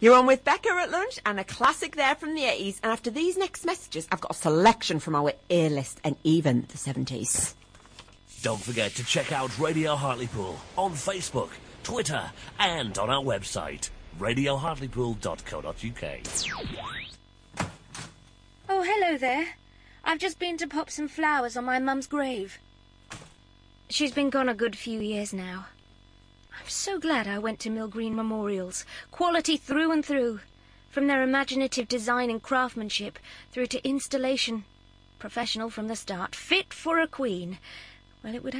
You're on with Becca at lunch and a classic there from the 80s. And after these next messages, I've got a selection from our A-list and even the 70s. Don't forget to check out Radio Hartlepool on Facebook, Twitter and on our website, radiohartlepool.co.uk. Oh, hello there. I've just been to pop some flowers on my mum's grave. She's been gone a good few years now. I'm so glad I went to Mill Green Memorials. Quality through and through. From their imaginative design and craftsmanship through to installation. Professional from the start. Fit for a queen. Well, it would